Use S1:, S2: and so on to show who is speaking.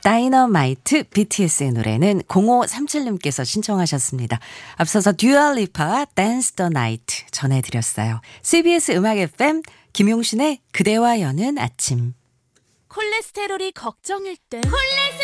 S1: 다이너마이트 BTS의 노래는 0537님께서 신청하셨습니다. 앞서서 듀얼리파 댄스 더 나이트 전해드렸어요. CBS 음악 FM 김용신의 그대와 여는 아침.
S2: 콜레스테롤이 걱정일 땐